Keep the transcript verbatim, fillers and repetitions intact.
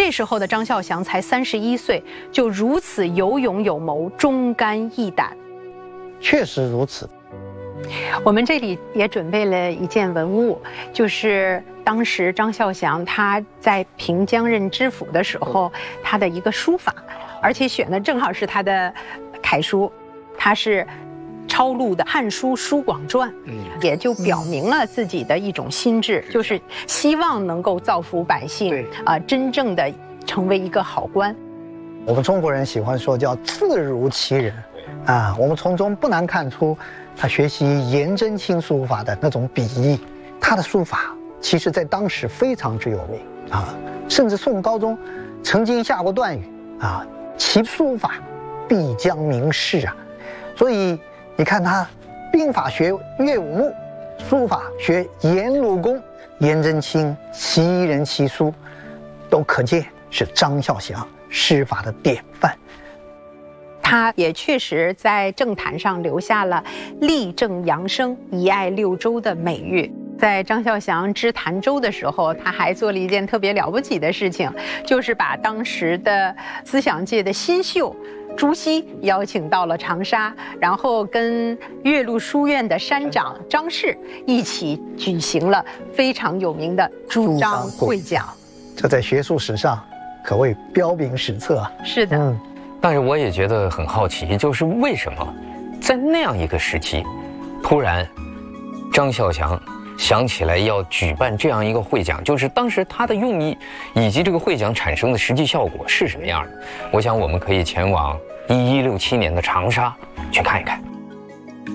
这时候的张孝祥才三十一岁，就如此有勇有谋，忠肝义胆。 确实如此。 我们这里也准备了一件文物，就是当时张孝祥他在平江任知府的时候，他的一个书法，而且选的正好是他的楷书，他是抄录的《汉书·书广传》，也就表明了自己的一种心智，就是希望能够造福百姓，啊、呃，真正的成为一个好官。 我们中国人喜欢说叫字如其人，啊，我们从中不难看出他学习颜真卿书法的那种笔意。他的书法其实在当时非常之有名啊，甚至宋高宗曾经下过断语啊，其书法必将名世啊。所以你看他兵法学岳武穆，书法学颜鲁公，颜真卿其人其书，都可见是张孝祥诗法的典范。 他也确实在政坛上留下了立正扬声、一爱六州的美誉。在张孝祥知潭州的时候，他还做了一件特别了不起的事情，就是把当时的思想界的新秀朱熹邀请到了长沙，然后跟岳麓书院的山长张氏一起举行了非常有名的朱张会讲。 这在学术史上可谓彪炳史册啊。 是的。嗯， 但是我也觉得很好奇，就是为什么在那样一个时期，突然张孝祥想起来要举办这样一个会讲，就是当时他的用意以及这个会讲产生的实际效果是什么样的？我想我们可以前往一一六七年的长沙去看一看。